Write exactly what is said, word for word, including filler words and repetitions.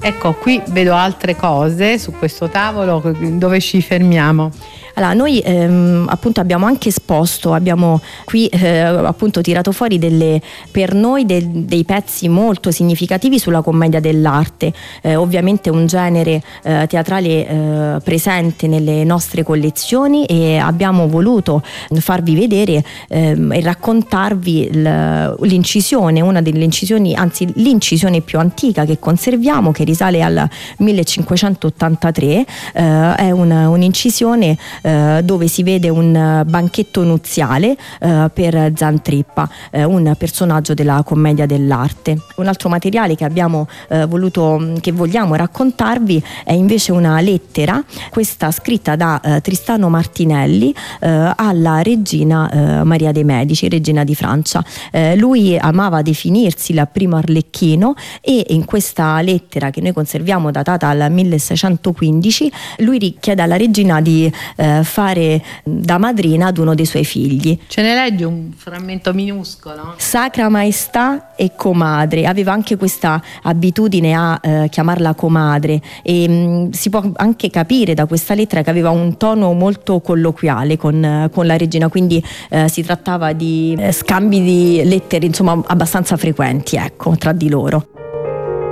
Ecco, qui vedo altre cose su questo tavolo, dove ci fermiamo? Allora, noi ehm, appunto abbiamo anche esposto, abbiamo qui eh, appunto tirato fuori delle, per noi de, dei pezzi molto significativi sulla commedia dell'arte, eh, ovviamente un genere eh, teatrale eh, presente nelle nostre collezioni, e abbiamo voluto farvi vedere ehm, e raccontarvi l, l'incisione, una delle incisioni, anzi l'incisione più antica che conserviamo, che risale al millecinquecentottantatré, eh, è una, un'incisione Uh, dove si vede un banchetto nuziale uh, per Zantrippa, uh, un personaggio della commedia dell'arte. Un altro materiale che abbiamo uh, voluto, che vogliamo raccontarvi, è invece una lettera, questa scritta da uh, Tristano Martinelli uh, alla regina uh, Maria de' Medici, regina di Francia. Uh, lui amava definirsi il primo arlecchino, e in questa lettera, che noi conserviamo datata al milleseicentoquindici, lui richiede alla regina di uh, fare da madrina ad uno dei suoi figli. Ce ne leggi un frammento minuscolo? Sacra Maestà e comadre. Aveva anche questa abitudine a eh, chiamarla comadre, e mh, si può anche capire da questa lettera che aveva un tono molto colloquiale con, con la regina, quindi eh, si trattava di eh, scambi di lettere, insomma, abbastanza frequenti, ecco, tra di loro.